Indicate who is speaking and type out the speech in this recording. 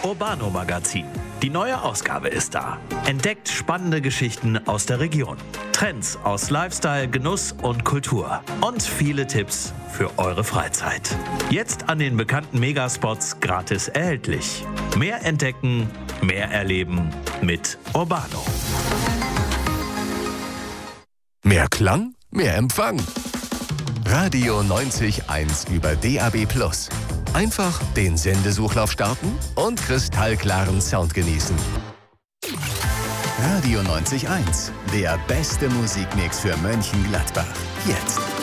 Speaker 1: Urbano Magazin. Die neue Ausgabe ist da. Entdeckt spannende Geschichten aus der Region. Trends aus Lifestyle, Genuss und Kultur. Und viele Tipps für eure Freizeit. Jetzt an den bekannten Megaspots gratis erhältlich. Mehr entdecken, mehr erleben mit Urbano.
Speaker 2: Mehr Klang, mehr Empfang. Radio 90.1 über DAB+. Einfach den Sendesuchlauf starten und kristallklaren Sound genießen. Radio 90.1, der beste Musikmix für Mönchengladbach. Jetzt.